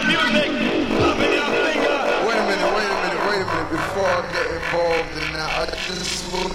Wait a minute. Before I get involved in that, I just want